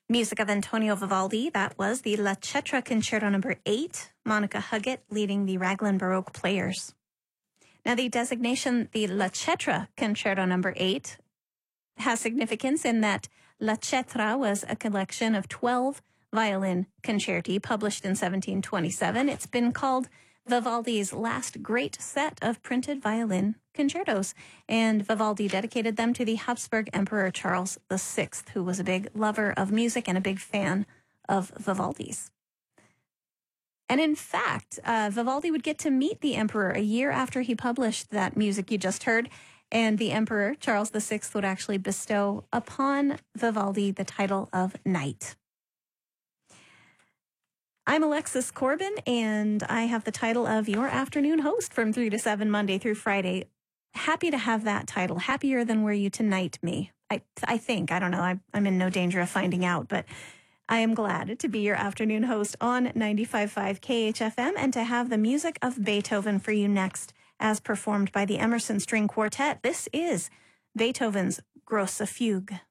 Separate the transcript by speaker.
Speaker 1: Music of Antonio Vivaldi, that was the La Cetra Concerto No. 8, Monica Huggett leading the Raglan Baroque Players. Now, the designation, the La Cetra Concerto No. 8, has significance in that La Cetra was a collection of 12 violin concerti published in 1727. It's been called Vivaldi's last great set of printed violin concertos, and Vivaldi dedicated them to the Habsburg Emperor Charles VI, who was a big lover of music and a big fan of Vivaldi's. And in fact, Vivaldi would get to meet the emperor a year after he published that music you just heard, and the emperor, Charles VI, would actually bestow upon Vivaldi the title of Knight. I'm Alexis Corbin, and I have the title of your afternoon host from 3 to 7, Monday through Friday. Happy to have that title. Happier than were you tonight, me. I think. I don't know. I'm in no danger of finding out, but I am glad to be your afternoon host on 95.5 KHFM and to have the music of Beethoven for you next, as performed by the Emerson String Quartet. This is Beethoven's Grosse Fuge.